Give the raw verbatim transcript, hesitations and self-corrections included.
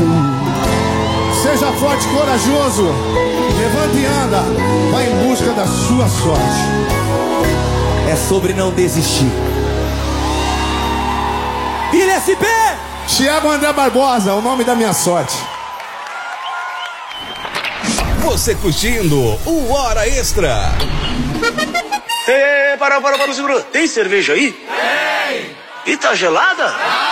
Seja forte e corajoso. Levanta e anda. Vai em busca da sua sorte. É sobre não desistir. Vira S P! Thiago André Barbosa, o nome da minha sorte. Você curtindo o Hora Extra. Ei, para, para, para, segura. Tem cerveja aí? Tem. E tá gelada?